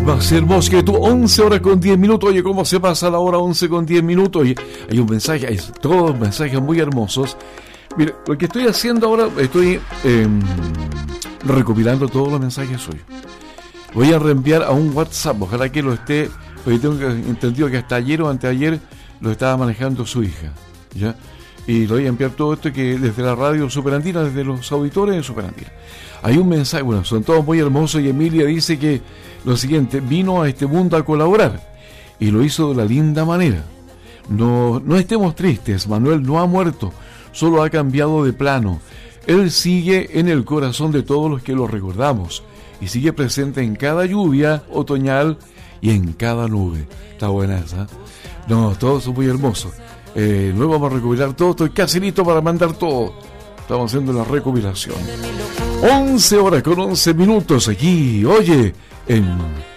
Más hermoso que tú, 11 horas con 10 minutos. Oye, ¿cómo se pasa la hora 11 con 10 minutos? Oye, hay un mensaje, hay todos mensajes muy hermosos. Mira, lo que estoy haciendo ahora, estoy recopilando todos los mensajes suyos. Voy a reenviar a un WhatsApp, ojalá que lo esté, porque tengo entendido que hasta ayer o anteayer lo estaba manejando su hija, ¿ya? Y lo voy a enviar todo esto que desde la radio Superandina, desde los auditores de Superandina. Hay un mensaje, bueno, son todos muy hermosos, y Emilia dice que lo siguiente: vino a este mundo a colaborar y lo hizo de la linda manera. No estemos tristes, Manuel no ha muerto, solo ha cambiado de plano. Él sigue en el corazón de todos los que lo recordamos y sigue presente en cada lluvia otoñal y en cada nube. Está buena esa. No, todos son muy hermosos. Luego vamos a recopilar todo. Estoy casi listo para mandar todo. Estamos haciendo la recopilación. 11 horas con 11 minutos aquí, oye, en